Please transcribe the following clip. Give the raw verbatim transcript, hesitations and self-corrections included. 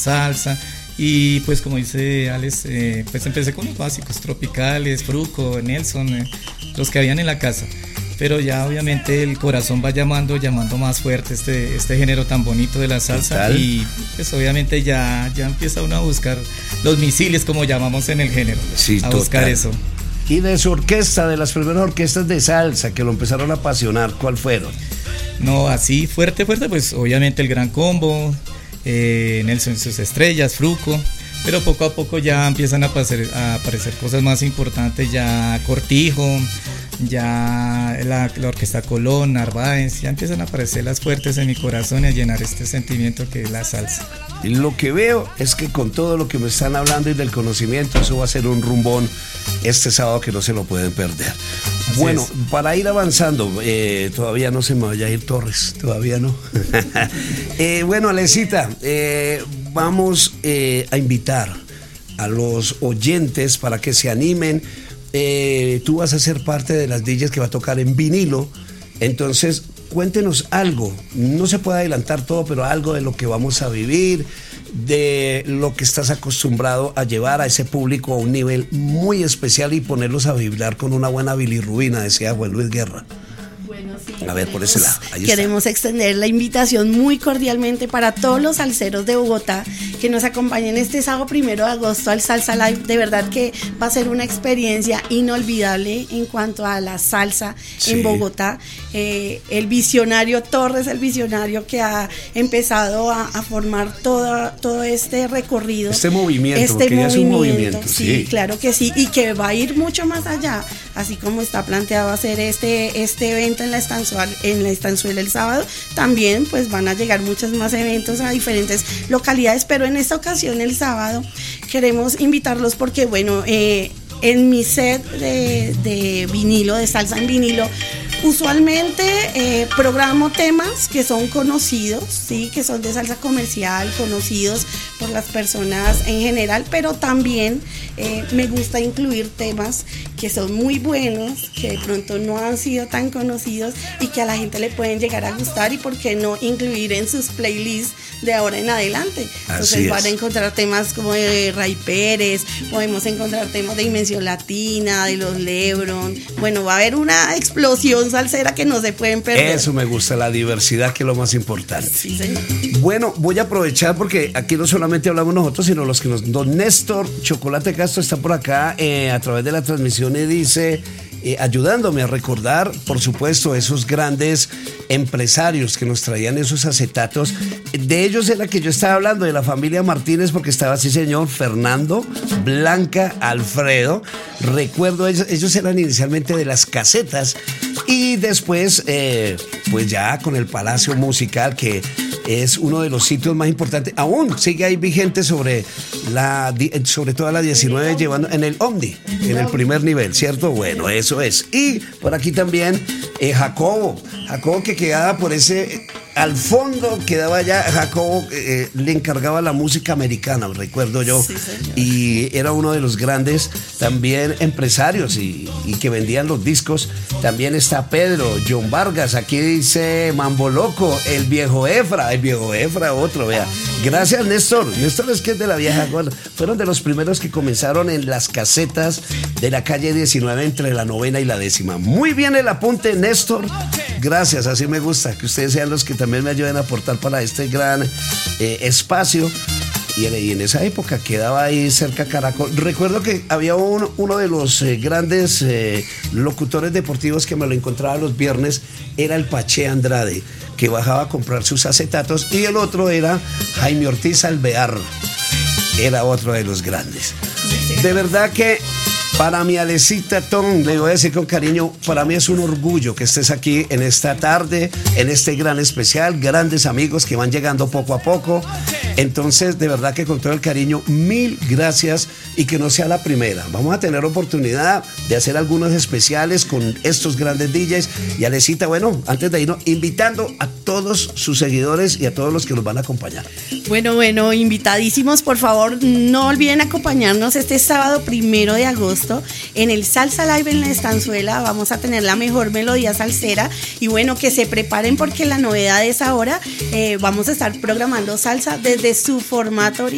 salsa. Y pues como dice Alex, eh, pues empecé con los básicos, tropicales, Fruco, Nelson, eh, los que habían en la casa. Pero ya obviamente el corazón va llamando, llamando más fuerte este, este género tan bonito de la salsa. Total. Y pues obviamente ya, ya empieza uno a buscar los misiles, como llamamos en el género, sí, a total. buscar eso. Y de su orquesta, de las primeras orquestas de salsa que lo empezaron a apasionar, ¿cuál fueron? No, así fuerte, fuerte, pues obviamente el Gran Combo, eh, Nelson y sus estrellas, Fruco, pero poco a poco ya empiezan a aparecer, a aparecer cosas más importantes, ya Cortijo, ya la, la Orquesta Colón, Narváez, ya empiezan a aparecer las fuertes en mi corazón y a llenar este sentimiento que es la salsa. Y lo que veo es que con todo lo que me están hablando y del conocimiento, eso va a ser un rumbón este sábado que no se lo pueden perder. Así bueno, es. Para ir avanzando, eh, todavía no se me vaya a ir Torres, todavía no. eh, bueno, Alecita, eh, vamos eh, a invitar a los oyentes para que se animen. Eh, tú vas a ser parte de las D Js que va a tocar en vinilo, entonces cuéntenos algo, no se puede adelantar todo, pero algo de lo que vamos a vivir, de lo que estás acostumbrado a llevar a ese público a un nivel muy especial y ponerlos a vibrar con una buena bilirrubina, decía Juan Luis Guerra. Bueno, sí, a ver, queremos, por ese lado. Ahí queremos está. extender la invitación muy cordialmente para todos los salseros de Bogotá que nos acompañen este sábado primero de agosto al Salsa Live. De verdad que va a ser una experiencia inolvidable en cuanto a la salsa sí. en Bogotá. Eh, el visionario Torres, el visionario que ha empezado a, a formar todo, todo este recorrido. Este movimiento, este porque movimiento, ya es un movimiento. Sí, sí, claro que sí, y que va a ir mucho más allá, así como está planteado hacer este, este evento en la estanzuela, en la estanzuela el sábado. También pues van a llegar muchos más eventos a diferentes localidades, pero en esta ocasión el sábado queremos invitarlos porque bueno, eh, en mi set de, de vinilo, de salsa en vinilo, usualmente eh, programo temas que son conocidos, sí, que son de salsa comercial, conocidos por las personas en general, pero también eh, me gusta incluir temas que son muy buenos, que de pronto no han sido tan conocidos y que a la gente le pueden llegar a gustar, y por qué no incluir en sus playlists de ahora en adelante. Entonces van a encontrar temas como de Ray Pérez, podemos encontrar temas de Dimensión Latina, de los Lebron. Bueno, va a haber una explosión salsera que no se pueden perder. Eso me gusta, la diversidad, que es lo más importante. Sí, señor. Bueno, voy a aprovechar porque aquí no solamente hablamos nosotros, sino los que nos... Don Néstor Chocolate Castro está por acá eh, a través de la transmisión y dice... Eh, ayudándome a recordar, por supuesto, esos grandes empresarios que nos traían esos acetatos. De ellos era que yo estaba hablando, de la familia Martínez, porque estaba así, señor, Fernando, Blanca, Alfredo. Recuerdo, ellos, ellos eran inicialmente de las casetas y después, eh, pues ya con el Palacio Musical, que es uno de los sitios más importantes, aún sigue ahí vigente sobre la, sobre toda la diecinueve, llevando en el Omni, en el primer nivel, ¿cierto? Bueno, eso es. Y por aquí también eh, Jacobo, Jacobo que quedaba por ese... Al fondo quedaba ya Jacobo, eh, le encargaba la música americana, recuerdo yo, sí, y era uno de los grandes también empresarios y, y que vendían los discos. También está Pedro, John Vargas, aquí dice Mambo Loco, el viejo Efra, el viejo Efra, otro, vea. Gracias, Néstor. Néstor es que es de la vieja guardia. Fueron de los primeros que comenzaron en las casetas de la calle diecinueve entre la novena y la décima. Muy bien el apunte, Néstor. Gracias, así me gusta que ustedes sean los que también me ayuden a aportar para este gran eh, espacio. Y en, y en esa época quedaba ahí cerca Caracol. Recuerdo que había un, uno de los eh, grandes eh, locutores deportivos que me lo encontraba los viernes, era el Pache Andrade, que bajaba a comprar sus acetatos, y el otro era Jaime Ortiz Alvear, era otro de los grandes. De verdad que para mi Alecita Tom, le voy a decir con cariño, para mí es un orgullo que estés aquí en esta tarde, en este gran especial, grandes amigos que van llegando poco a poco. Entonces, de verdad que con todo el cariño, mil gracias, y que no sea la primera. Vamos a tener oportunidad de hacer algunos especiales con estos grandes D Js. Y Alecita, bueno, antes de irnos, invitando a todos sus seguidores y a todos los que nos van a acompañar. Bueno, bueno, invitadísimos, por favor, no olviden acompañarnos este sábado primero de agosto en el Salsa Live en la Estanzuela. Vamos a tener la mejor melodía salsera, y bueno, que se preparen porque la novedad es ahora, eh, vamos a estar programando salsa desde su formato original.